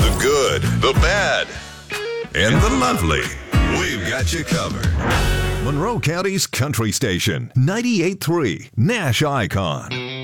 The good, the bad, and the lovely. We've got you covered. Monroe County's Country Station, 98.3 Nash Icon.